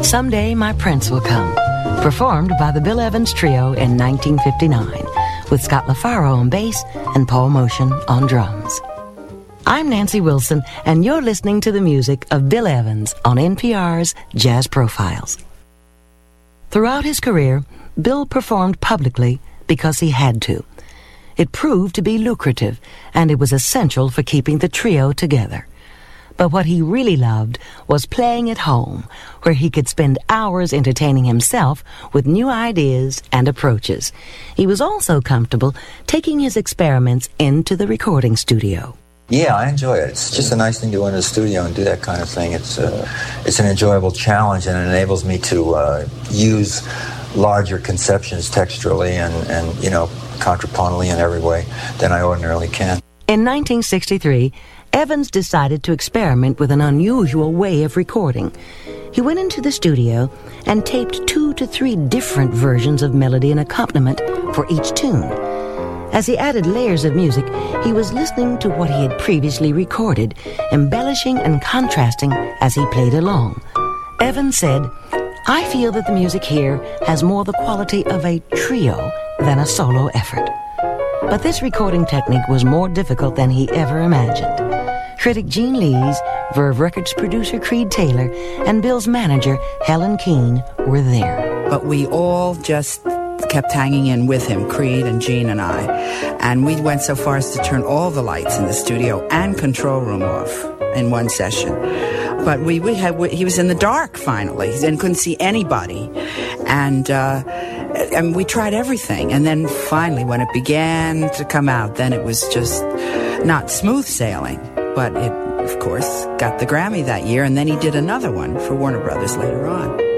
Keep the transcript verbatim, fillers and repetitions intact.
Someday My Prince Will Come, performed by the Bill Evans Trio in nineteen fifty-nine, with Scott LaFaro on bass and Paul Motion on drums. I'm Nancy Wilson, and you're listening to the music of Bill Evans on N P R's Jazz Profiles. Throughout his career, Bill performed publicly because he had to. It proved to be lucrative, and it was essential for keeping the trio together. But what he really loved was playing at home, where he could spend hours entertaining himself with new ideas and approaches. He was also comfortable taking his experiments into the recording studio. Yeah, I enjoy it. It's just a nice thing to go into the studio and do that kind of thing. It's uh, it's an enjoyable challenge, and it enables me to uh, use larger conceptions texturally and, and, you know, contrapuntally in every way than I ordinarily can. In nineteen sixty-three, Evans decided to experiment with an unusual way of recording. He went into the studio and taped two to three different versions of melody and accompaniment for each tune. As he added layers of music, he was listening to what he had previously recorded, embellishing and contrasting as he played along. Evans said, "I feel that the music here has more the quality of a trio than a solo effort." But this recording technique was more difficult than he ever imagined. Critic Gene Lees, Verve Records producer Creed Taylor, and Bill's manager Helen Keane were there. But we all just kept hanging in with him, Creed and Gene and I. And we went so far as to turn all the lights in the studio and control room off in one session. But we, we had we, he was in the dark finally and couldn't see anybody. And uh, and we tried everything. And then finally, when it began to come out, then it was just not smooth sailing. But it, of course, got the Grammy that year. And then he did another one for Warner Brothers later on.